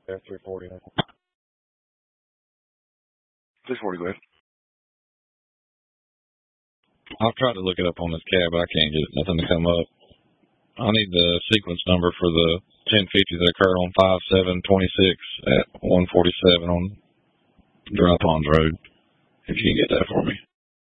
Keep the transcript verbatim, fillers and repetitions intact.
Yeah, three forty. three forty, go ahead. I've tried to look it up on this cab, but I can't get nothing to come up. I need the sequence number for the ten fifty that occurred on five seven twenty-six at one forty-seven on Dry Ponds Road. If you can get that for me.